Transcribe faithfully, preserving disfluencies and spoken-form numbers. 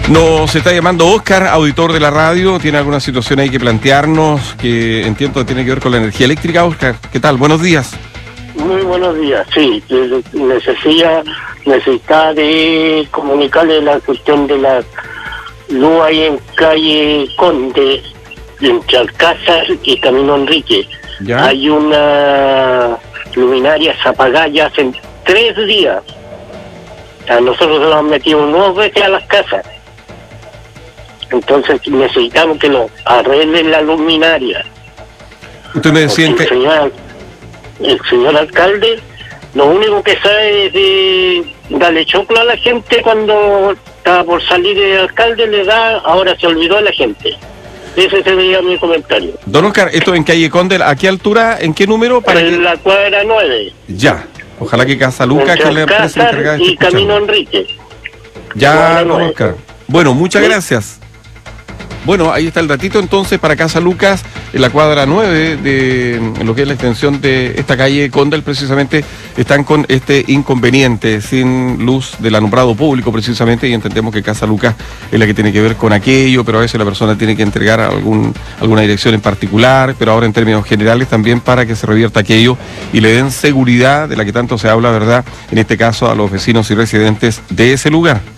Nos está llamando Oscar, auditor de la radio. Tiene alguna situación ahí que plantearnos que entiendo que tiene que ver con la energía eléctrica. Oscar, ¿qué tal? Buenos días. Muy buenos días, sí. Necesita, necesita de comunicarle la cuestión de la luz ahí en calle Conde, entre Alcázar y Camino Enrique. ¿Ya? Hay una luminaria apagada ya hace tres días. A nosotros nos han metido nueve veces a las casas. Entonces necesitamos que nos arreglen la luminaria. Usted me decía que... El señor, el señor alcalde lo único que sabe es de darle choclo a la gente cuando estaba por salir el alcalde, le da, ahora se olvidó de la gente. Ese sería mi comentario. Don Oscar, ¿esto en calle Conde, a qué altura, en qué número? Para en que... la cuadra nueve. Ya, ojalá que Casa Luca, que le empresa encargada de y Camino Enrique. Ya, don Oscar. Bueno, muchas ¿Sí? gracias. Bueno, ahí está el datito entonces para Casa Lucas, en la cuadra nueve de lo que es la extensión de esta calle Condal, precisamente están con este inconveniente, sin luz del alumbrado público precisamente, y entendemos que Casa Lucas es la que tiene que ver con aquello, pero a veces la persona tiene que entregar algún, alguna dirección en particular, pero ahora en términos generales también para que se revierta aquello y le den seguridad de la que tanto se habla, ¿verdad? En este caso a los vecinos y residentes de ese lugar.